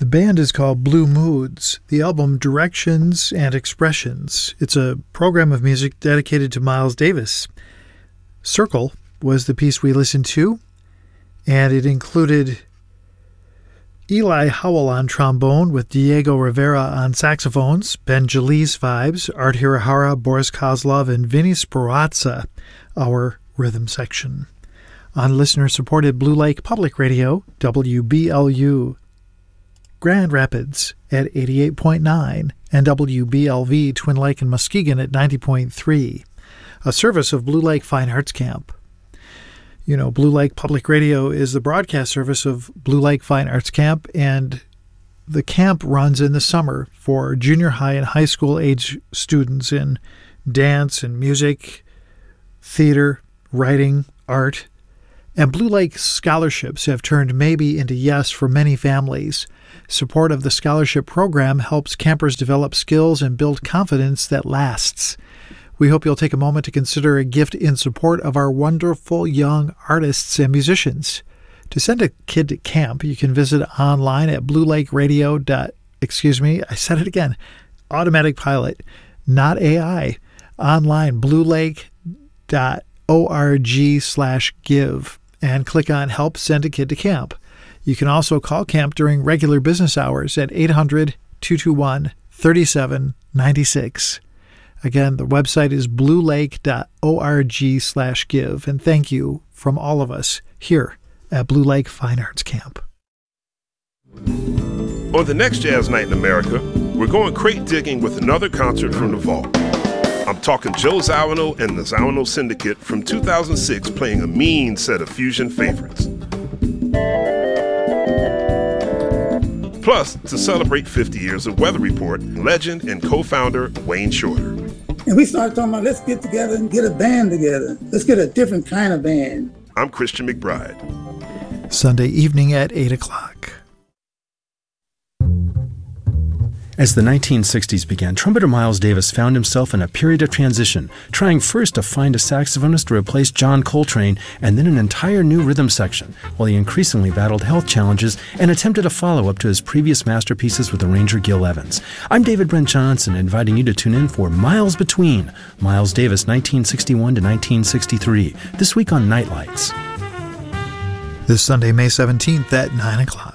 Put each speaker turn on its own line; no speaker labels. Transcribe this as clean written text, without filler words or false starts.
The band is called Blue Moods. The album Directions and Expressions. It's a program of music dedicated to Miles Davis. Circle was the piece we listened to, and it included Eli Howell on trombone with Diego Rivera on saxophones, Ben Jalise vibes, Art Hirahara, Boris Kozlov, and Vinny Speranza, our rhythm section. On listener-supported Blue Lake Public Radio, WBLU Grand Rapids at 88.9 and WBLV Twin Lake and Muskegon at 90.3, a service of Blue Lake Fine Arts Camp. You know, Blue Lake Public Radio is the broadcast service of Blue Lake Fine Arts Camp, and the camp runs in the summer for junior high and high school age students in dance and music, theater, writing, art. And Blue Lake scholarships have turned maybe into yes for many families. Support of the scholarship program helps campers develop skills and build confidence that lasts. We hope you'll take a moment to consider a gift in support of our wonderful young artists and musicians. To send a kid to camp, you can visit online at Automatic Pilot, not AI. Online, bluelake.org/give, and click on Help Send a Kid to Camp. You can also call camp during regular business hours at 800-221-3796. Again, the website is bluelake.org/give. And thank you from all of us here at Blue Lake Fine Arts Camp.
On the next Jazz Night in America, we're going crate digging with another concert from the vault. I'm talking Joe Zawinul and the Zawinul Syndicate from 2006 playing a mean set of fusion favorites. Plus, to celebrate 50 years of Weather Report, legend and co-founder Wayne Shorter.
And we started talking about, let's get together and get a band together. Let's get a different kind of band.
I'm Christian McBride.
Sunday evening at 8 o'clock.
As the 1960s began, trumpeter Miles Davis found himself in a period of transition, trying first to find a saxophonist to replace John Coltrane and then an entire new rhythm section, while he increasingly battled health challenges and attempted a follow-up to his previous masterpieces with arranger Gil Evans. I'm David Brent Johnson, inviting you to tune in for Miles Between, Miles Davis 1961 to 1963, this week on Nightlights.
This Sunday, May 17th at 9 o'clock.